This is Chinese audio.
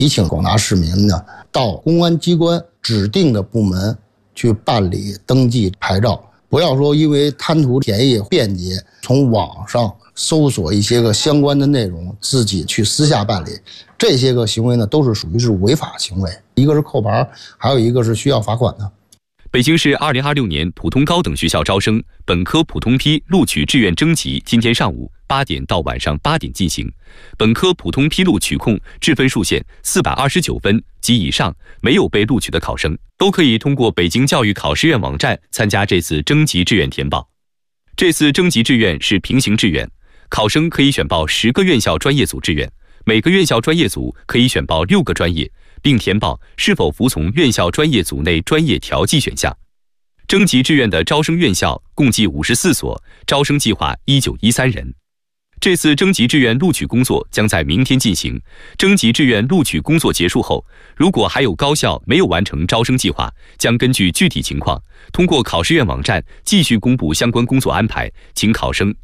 提醒广大市民呢，到公安机关指定的部门去办理登记牌照，不要说因为贪图便宜便捷，从网上搜索一些个相关的内容，自己去私下办理，这些个行为呢，都是属于是违法行为，一个是扣牌，还有一个是需要罚款的。 北京市2026年普通高等学校招生本科普通批录取志愿征集今天上午8点到晚上8点进行。本科普通批录取控制分数线429分及以上没有被录取的考生，都可以通过北京教育考试院网站参加这次征集志愿填报。这次征集志愿是平行志愿，考生可以选报10个院校专业组志愿，每个院校专业组可以选报6个专业，并填报是否服从院校专业组内专业调剂选项。征集志愿的招生院校共计54所，招生计划1913人。这次征集志愿录取工作将在明天进行。征集志愿录取工作结束后，如果还有高校没有完成招生计划，将根据具体情况，通过考试院网站继续公布相关工作安排，请考生